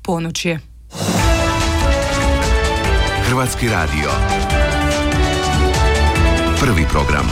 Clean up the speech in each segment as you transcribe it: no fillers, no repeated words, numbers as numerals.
ponoć je. Hrvatski radio. Prvi program.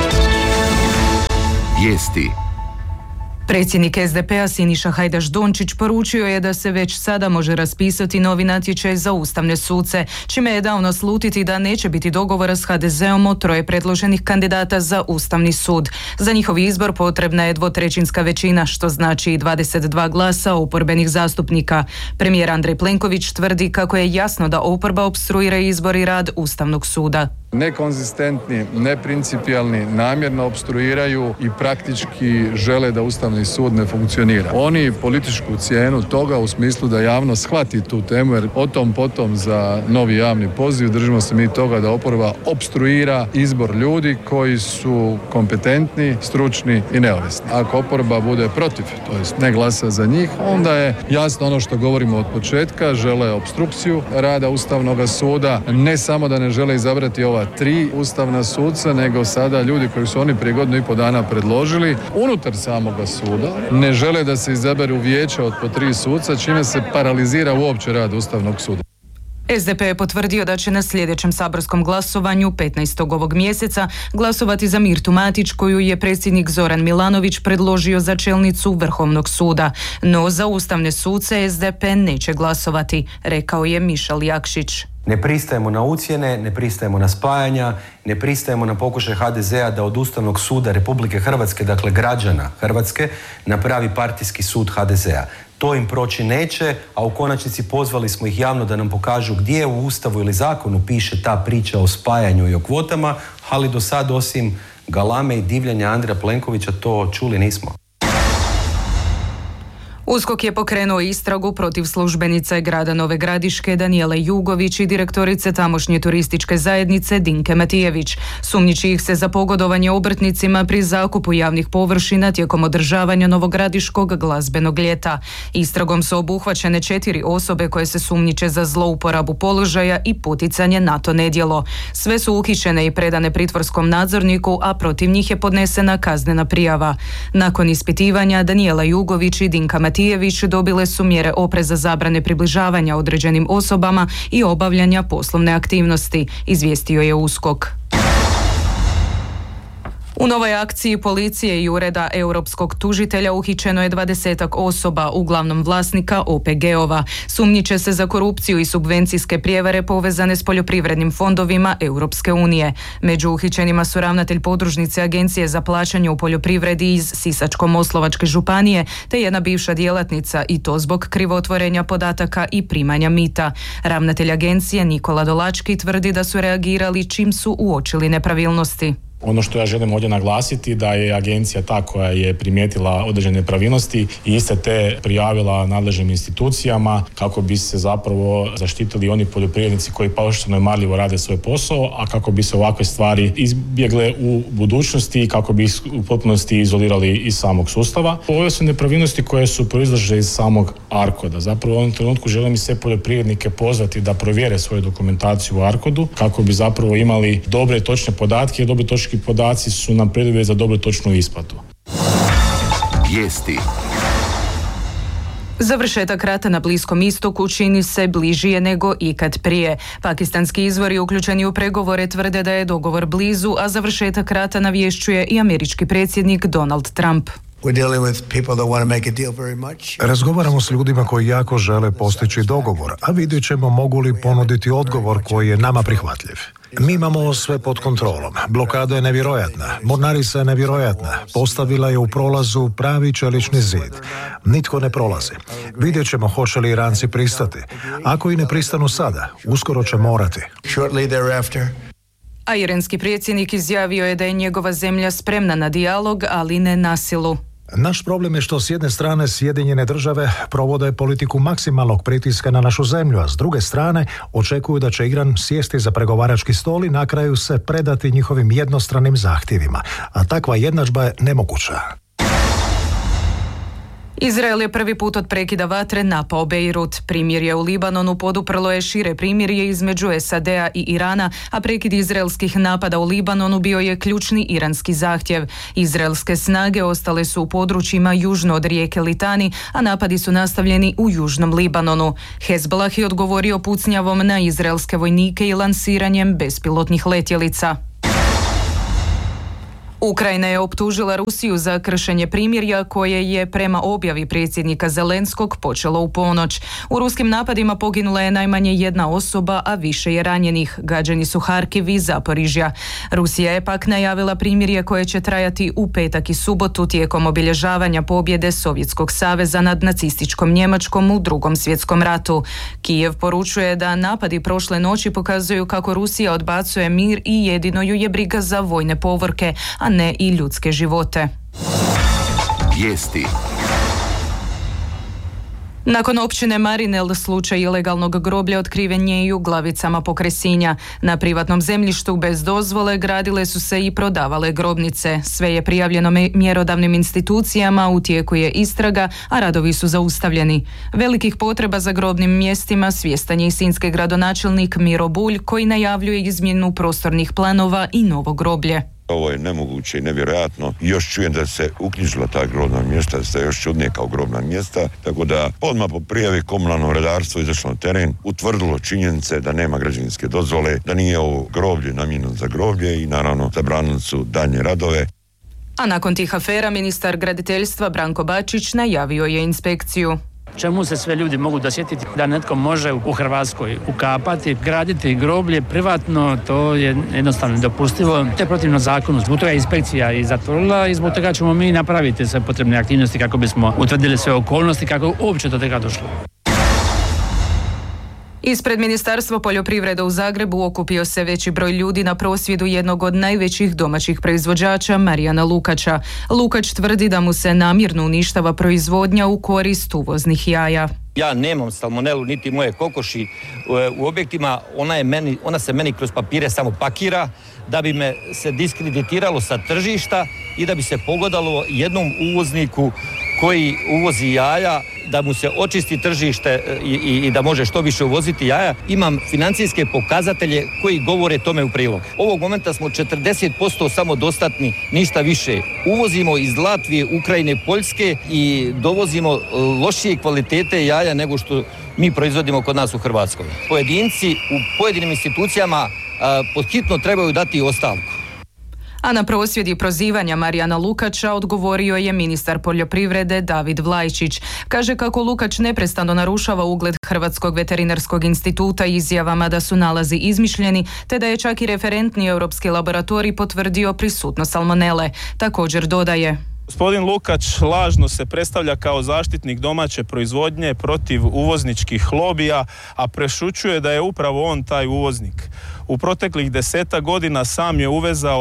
Vijesti. Predsjednik SDP-a Siniša Hajdaš Dončić poručio je da se već sada može raspisati novi natječaj za ustavne suce, čime je dao naslutiti da neće biti dogovora s HDZ-om o 3 predloženih kandidata za Ustavni sud. Za njihov izbor potrebna je 2/3 većina, što znači 22 glasa oporbenih zastupnika. Premijer Andrej Plenković tvrdi kako je jasno da oporba opstruira izbor i rad Ustavnog suda. Nekonzistentni, neprincipijalni, namjerno opstruiraju i praktički žele da Ustavni sud ne funkcionira. Oni političku cijenu toga u smislu da javnost shvati tu temu, jer o tom potom za novi javni poziv držimo se mi toga da oporba opstruira izbor ljudi koji su kompetentni, stručni i neovisni. Ako oporba bude protiv, to jest ne glasa za njih, onda je jasno ono što govorimo od početka, žele opstrukciju rada Ustavnog suda, ne samo da ne žele izabrati ova 3 ustavna suca, nego sada ljudi koji su oni prije 1.5 godina predložili unutar samoga suda ne žele da se izaberu vijeća od po 3 suca, čime se paralizira uopće rad Ustavnog suda. SDP je potvrdio da će na sljedećem saborskom glasovanju 15. ovog mjeseca glasovati za Mirtu Matić, koju je predsjednik Zoran Milanović predložio za čelnicu Vrhovnog suda. No za ustavne suce SDP neće glasovati, rekao je Mišel Jakšić. Ne pristajemo na ucjene, ne pristajemo na spajanja, ne pristajemo na pokušaj HDZ-a da od Ustavnog suda Republike Hrvatske, dakle građana Hrvatske, napravi partijski sud HDZ-a. To im proći neće, a u konačnici pozvali smo ih javno da nam pokažu gdje u Ustavu ili zakonu piše ta priča o spajanju i o kvotama, ali do sad osim galame i divljanja Andreja Plenkovića to čuli nismo. USKOK je pokrenuo istragu protiv službenice grada Nove Gradiške Danijele Jugović i direktorice tamošnje turističke zajednice Dinke Matijević. Sumnjiči ih se za pogodovanje obrtnicima pri zakupu javnih površina tijekom održavanja Novogradiškog glazbenog ljeta. Istragom su obuhvaćene 4 osobe koje se sumnjiče za zlouporabu položaja i poticanje na to nedjelo. Sve su uhićene i predane pritvorskom nadzorniku, a protiv njih je podnesena kaznena prijava. Nakon ispitivanja Danijela Jugović i Dinka Matijević dobile su mjere opreza zabrane približavanja određenim osobama i obavljanja poslovne aktivnosti, izvijestio je USKOK. U novoj akciji policije i Ureda europskog tužitelja uhićeno je 20 osoba, uglavnom vlasnika OPG-ova. Sumnjiče se za korupciju i subvencijske prijevare povezane s poljoprivrednim fondovima Europske unije. Među uhićenima su ravnatelj podružnice Agencije za plaćanje u poljoprivredi iz Sisačko-moslavačke županije, te jedna bivša djelatnica, i to zbog krivotvorenja podataka i primanja mita. Ravnatelj agencije Nikola Dolački tvrdi da su reagirali čim su uočili nepravilnosti. Ono što ja želim ovdje naglasiti da je agencija ta koja je primijetila određene nepravilnosti i iste te prijavila nadležnim institucijama kako bi se zapravo zaštitili oni poljoprivrednici koji pošteno i marljivo rade svoj posao, a kako bi se ovakve stvari izbjegle u budućnosti i kako bi ih u potpunosti izolirali iz samog sustava. Ove su nepravilnosti koje su proizašle iz samog ARKOD-a. Zapravo u ovom trenutku želim i sve poljoprivrednike pozvati da provjere svoju dokumentaciju u ARKOD-u kako bi zapravo imali dobre i točne podatke, jer dobri točki podaci su nam preduvjet za dobru točnu isplatu. Vijesti. Završetak rata na Bliskom istoku čini se bližije nego ikad prije. Pakistanski izvori uključeni u pregovore tvrde da je dogovor blizu, a završetak rata navješćuje i američki predsjednik Donald Trump. Razgovaramo s ljudima koji jako žele postići dogovor, a vidjet ćemo mogu li ponuditi odgovor koji je nama prihvatljiv. Mi imamo sve pod kontrolom. Blokada je nevjerojatna. Mornarica je nevjerojatna. Postavila je u prolazu pravi čelični zid. Nitko ne prolazi. Vidjet ćemo hoće li Iranci pristati. Ako i ne pristanu sada, uskoro će morati. A iranski predsjednik izjavio je da je njegova zemlja spremna na dijalog, ali ne na silu. Naš problem je što s jedne strane Sjedinjene države provode politiku maksimalnog pritiska na našu zemlju, a s druge strane očekuju da će Iran sjesti za pregovarački stol i na kraju se predati njihovim jednostranim zahtjevima, a takva jednadžba je nemoguća. Izrael je prvi put od prekida vatre napao Bejrut. Primirje u Libanonu poduprlo je šire primirje između SAD-a i Irana, a prekid izraelskih napada u Libanonu bio je ključni iranski zahtjev. Izraelske snage ostale su u područjima južno od rijeke Litani, a napadi su nastavljeni u južnom Libanonu. Hezbollah je odgovorio pucnjavom na izraelske vojnike i lansiranjem bespilotnih letjelica. Ukrajina je optužila Rusiju za kršenje primirja koje je prema objavi predsjednika Zelenskog počelo u ponoć. U ruskim napadima poginula je najmanje jedna osoba, a više je ranjenih. Gađani su Harkiv i Zaporižja. Rusija je pak najavila primirje koje će trajati u petak i subotu tijekom obilježavanja pobjede Sovjetskog saveza nad nacističkom Njemačkom u Drugom svjetskom ratu. Kijev poručuje da napadi prošle noći pokazuju kako Rusija odbacuje mir i jedino ju je briga za vojne povorke, a ne i ljudske živote. Vijesti. Nakon općine Marinel slučaj ilegalnog groblja otkriven je i u Glavicama pokraj Sinja. Na privatnom zemljištu bez dozvole gradile su se i prodavale grobnice. Sve je prijavljeno mjerodavnim institucijama, u tijeku je istraga, a radovi su zaustavljeni. Velikih potreba za grobnim mjestima svjestan je i sinjski gradonačelnik Miro Bulj, koji najavljuje izmjenu prostornih planova i novo groblje. Ovo je nemoguće i nevjerojatno. Još čujem da se uknjižila ta grobna mjesta, da se još čudnije kao grobna mjesta, tako da odmah po prijavi komunalno redarstvo izašlo na teren, utvrdilo činjenice da nema građevinske dozvole, da nije ovo groblje namijenjeno za groblje i naravno zabranili su daljnje radove. A nakon tih afera ministar graditeljstva Branko Bačić najavio je inspekciju. Čemu se sve ljudi mogu dosjetiti da netko može u Hrvatskoj ukapati, graditi groblje privatno, to je jednostavno nedopustivo. To je protivno zakonu. Zbog toga je inspekcija i zatvorila i zbog toga ćemo mi napraviti sve potrebne aktivnosti kako bismo utvrdili sve okolnosti, kako uopće do toga došlo. Ispred Ministarstva poljoprivrede u Zagrebu okupio se veći broj ljudi na prosvjedu jednog od najvećih domaćih proizvođača, Marijana Lukača. Lukač tvrdi da mu se namjerno uništava proizvodnja u korist uvoznih jaja. Ja nemam salmonelu niti moje kokoši u objektima, ona se meni kroz papire samo pakira da bi me se diskreditiralo sa tržišta i da bi se pogodalo jednom uvozniku koji uvozi jaja, da mu se očisti tržište i da može što više uvoziti jaja. Imam financijske pokazatelje koji govore tome u prilog. Ovog momenta smo 40% samodostatni, ništa više. Uvozimo iz Latvije, Ukrajine, Poljske i dovozimo lošije kvalitete jaja nego što mi proizvodimo kod nas u Hrvatskoj. Pojedinci u pojedinim institucijama podhitno trebaju dati ostavku. A na prosvjed i prozivanja Marijana Lukača odgovorio je ministar poljoprivrede David Vlajčić. Kaže kako Lukač neprestano narušava ugled Hrvatskog veterinarskog instituta izjavama da su nalazi izmišljeni, te da je čak i referentni europski laboratorij potvrdio prisutnost salmonele. Također dodaje: Gospodin Lukač lažno se predstavlja kao zaštitnik domaće proizvodnje protiv uvozničkih lobija, a prešućuje da je upravo on taj uvoznik. U proteklih 10 godina sam je uvezao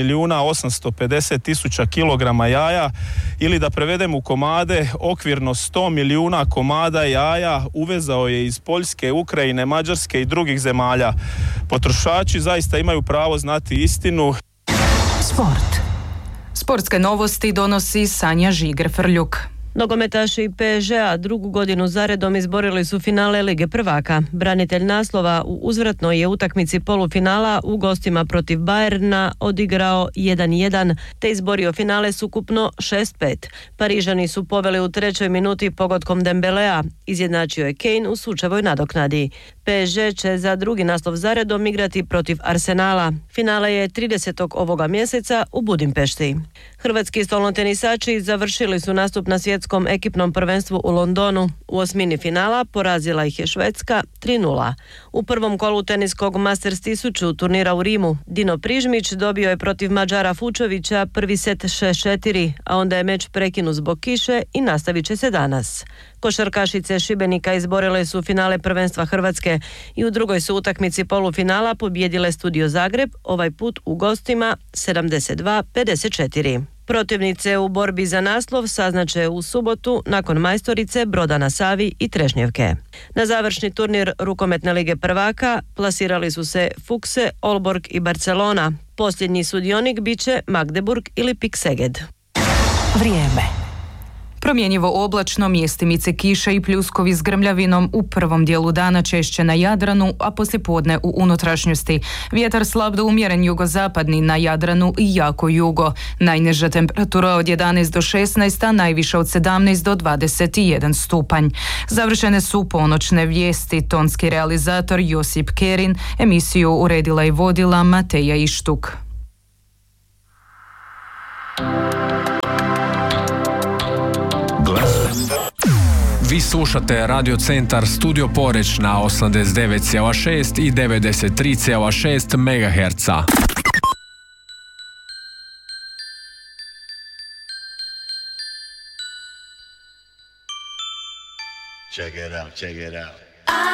5.850.000 kilograma jaja, ili da prevedem u komade, okvirno 100 milijuna komada jaja uvezao je iz Poljske, Ukrajine, Mađarske i drugih zemalja. Potrošači zaista imaju pravo znati istinu. Sport. Sportske novosti donosi Sanja Žiger-Frljuk. Nogometaši PSG-a drugu godinu zaredom izborili su finale Lige prvaka. Branitelj naslova u uzvratnoj je utakmici polufinala u gostima protiv Bayerna odigrao 1-1 te izborio finale s ukupno 6-5. Parižani su poveli u 3. minuti pogodkom Dembelea. Izjednačio je Kane u sučevoj nadoknadi. PSG će za drugi naslov zaredom igrati protiv Arsenala. Finale je 30. ovoga mjeseca u Budimpešti. Hrvatski stolnotenisači završili su nastup na svjetskom ekipnom prvenstvu u Londonu. U osmini finala porazila ih je Švedska 3-0. U prvom kolu teniskog Masters 1000 turnira u Rimu Dino Prižmić dobio je protiv Mađara Fučovića prvi set 6-4, a onda je meč prekinut zbog kiše i nastavit će se danas. Košarkašice Šibenika izborile su finale prvenstva Hrvatske i u drugoj su utakmici polufinala pobijedile Studio Zagreb, ovaj put u gostima 72-54. Protivnice u borbi za naslov saznaće u subotu nakon majstorice Broda na Savi i Trešnjevke. Na završni turnir rukometne lige prvaka plasirali su se Fukse, Olborg i Barcelona. Posljednji sudionik biće Magdeburg ili PIK Seged. Vrijeme. Promjenjivo oblačno, mjestimice kiše i pljuskovi s grmljavinom u prvom dijelu dana, češće na Jadranu, a poslijepodne u unutrašnjosti. Vjetar slab do umjeren jugozapadni na Jadranu i jako jugo. Najniža temperatura od 11 do 16, a najviša od 17 do 21 stupanj. Završene su ponoćne vijesti. Tonski realizator Josip Kerin, emisiju uredila i vodila Mateja Ištuk. Vi slušate Radio Centar Studio Poreć na 89,6 i 93,6 MHz. Check it out, check it out.